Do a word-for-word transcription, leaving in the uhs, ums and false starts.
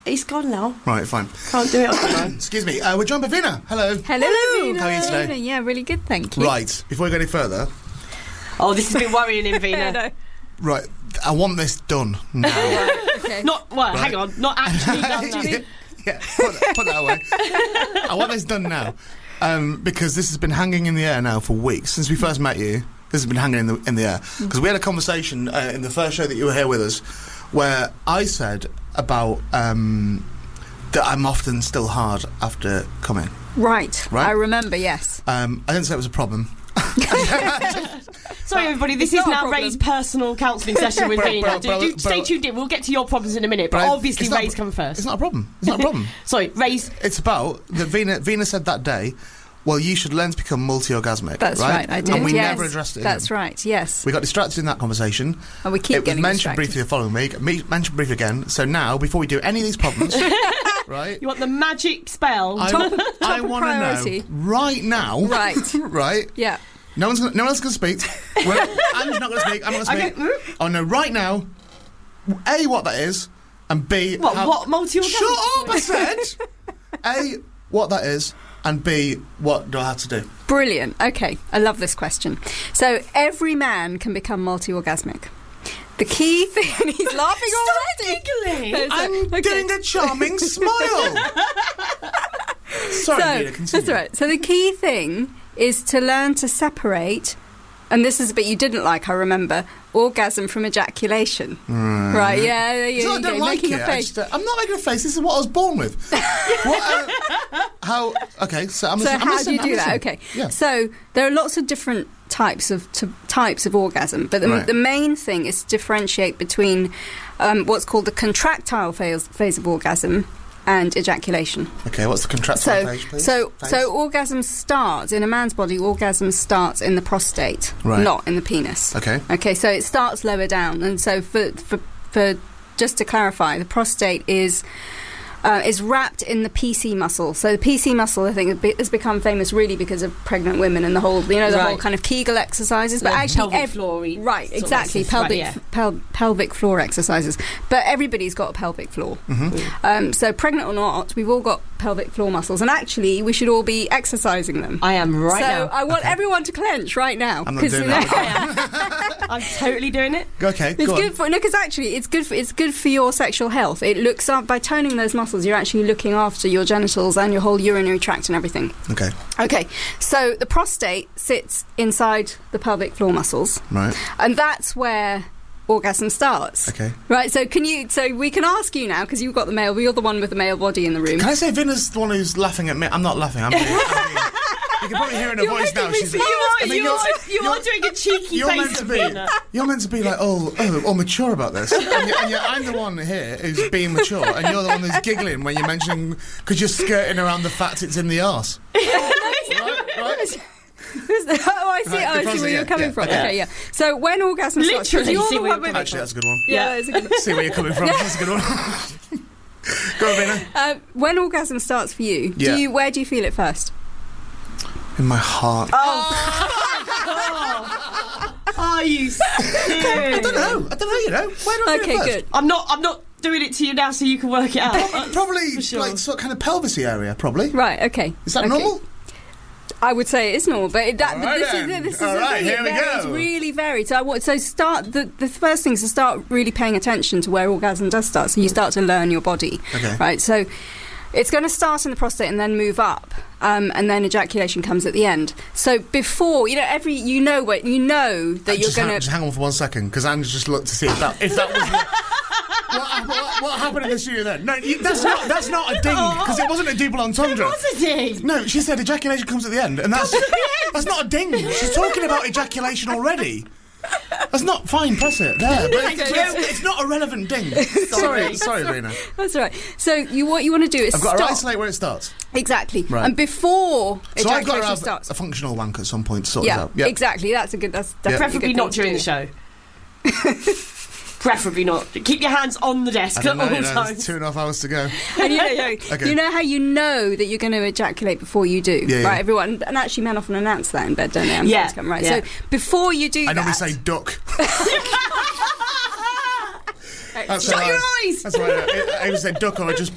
It's gone now. Right, fine. Can't do it on the Excuse me. Uh, we're joined by Vina. Hello. Hello. How are you today? Yeah, really good, thank you. Right. Before we go any further. Oh, this has been worrying him, Vina. no. Right. I want this done now. Okay. Not, well, Right. hang on. Not actually done, do you yeah, think? yeah. Put, that- put that away. I want this done now. Um, because this has been hanging in the air now for weeks. Since we first met you, this has been hanging in the, in the air. Because we had a conversation uh, in the first show that you were here with us where I said about um, that I'm often still hard after coming. Right. Right? I remember, yes. Um, I didn't say it was a problem. Sorry, everybody, this It's is not a now problem. Ray's personal counselling session with But- Vina. but- Do, but- do, but- stay tuned in. We'll get to your problems in a minute, but But I- obviously it's not- Ray's come first. It's not a problem. It's not a problem. Sorry, Ray's... It's about that Vina, Vina said that day, well, you should learn to become multi-orgasmic. That's right, I did. And we yes. never addressed it. That's again. right, yes. We got distracted in that conversation. And we keep it was getting mentioned distracted. briefly the following week, me- mentioned briefly again. So now, before we do any of these problems, right? You want the magic spell? I, Top- I top of want to priority. know right now. Right. right. Yeah. No one's. Gonna, no one else can speak. Well, Anne's not going to speak. I'm not going to speak. Okay. I know right now. A, what that is, and B, What, how- what, multi-orgasmic? Shut up! I said. A, what that is, and B, what do I have to do? Brilliant. Okay, I love this question. So every man can become multi-orgasmic. The key thing... He's laughing already. Giggling. No, so- I'm okay. getting a charming smile. Sorry, So, Vina, continue. that's all right. So the key thing is to learn to separate, and this is a bit you didn't like, I remember, orgasm from ejaculation. Mm. Right, yeah, yeah, yeah. So I you don't go, like making it. a I face. just, uh, I'm not making a face. This is what I was born with. what, uh, how? Okay, so I'm So listening. I'm how listening, do you I'm do that? listening. Okay. Yeah. So there are lots of different types of to, types of orgasm, but the, Right. the main thing is to differentiate between um, what's called the contractile phase, phase of orgasm and ejaculation. Okay, what's the contractile So, phase, please? so, Phase? so orgasm starts in a man's body. Orgasm starts in the prostate, Right. not in the penis. Okay. Okay, so it starts lower down, and so for for, for just to clarify, the prostate is. Uh, is wrapped in the P C muscle. So the P C muscle, I think, has be- has become famous really because of pregnant women and the whole, you know, the Right. whole kind of Kegel exercises. But The actually, pelvic ev- floor-y right, sort of exactly, exercise, pelvic right, yeah. pel- pelvic floor exercises. But everybody's got a pelvic floor. Mm-hmm. Um, so pregnant or not, we've all got pelvic floor muscles, and actually, we should all be exercising them. I am right so now. I want Okay. everyone to clench right now. I'm not 'cause, doing you know, that. I'm totally doing it. Okay, It's go on. good for no, because actually it's good for it's good for your sexual health. It looks up by toning those muscles. You're actually looking after your genitals and your whole urinary tract and everything. Okay, Okay, so the prostate sits inside the pelvic floor muscles, right. and that's where orgasm starts. Okay. Right. So can you? So we can ask you now because you've got the male. You're the one with the male body in the room. Can I say Vina's the one who's laughing at me? I'm not laughing. I'm being, I'm being, you can probably hear in her You're voice making now. me She's. feel- You are, I mean, you you're- are, you you're- are doing a cheeky You're face meant to of be. Vina. You're meant to be like, oh, oh, oh, mature about this, and, you're, and you're, I'm the one here who's being mature, and you're the one who's giggling when you're mentioning because you're skirting around the fact it's in the arse. right, right. Who's the- oh, I see. Right, oh, the I see prostate, where you're yeah, coming yeah, from. okay. Okay, yeah. So when orgasm starts, 'cause Literally, you're see the where one you're with- coming Actually, that's a good one. Yeah, that's a good one. See where you're coming from. That's a good one. Go on, Vina. Uh, when orgasm starts for you, Yeah. do you where do you feel it first? In my heart. Are you serious? I don't know. I don't know. You know. Where do I feel Okay, it first? good. I'm not. I'm not doing it to you now, so you can work it out. Pro- Probably For sure. like sort of kind of pelvisy area. Probably. Right. Okay. Is that okay. normal? I would say it is normal, but it, that, All but right this then. is this is All the right, thing. here It we varies, go. really varied. So I want so start the the first thing is to start really paying attention to where orgasm does start. So you start to learn your body. Okay. Right. So it's going to start in the prostate and then move up, um, and then ejaculation comes at the end. So before you know every you know what you know that Uh, you're just, going hang, to. just hang on for one second, because Anne just looked to see if that if that was. The, what, what, what happened in the studio then? No, you, that's not that's not a ding, because it wasn't a double entendre. It was a ding. No, she said ejaculation comes at the end, and that's that's not a ding. She's talking about ejaculation already. That's not fine. Press it there, but it's, it's, it's not a relevant ding. Sorry, sorry, Rena. That's right. So you what you want to do is I've got to stop. isolate where it starts. Exactly. Right. And before So I've got to ejaculation have starts. a functional wank at some point to sort Yeah, this out. Yeah, exactly. That's a good. That's definitely Preferably a good not thing during to the do. show. Preferably not. Keep your hands on the desk I at don't know. all You know, times. there's two and a half hours to go. And you know, you, know, Okay. you know how you know that you're going to ejaculate before you do, Yeah, right? yeah. Everyone, and actually, men often announce that in bed, don't they? I'm Yeah, supposed to come, right. yeah. So before you do I that, normally say duck. That's Shut how your I- eyes! That's why I, I either say duck or I just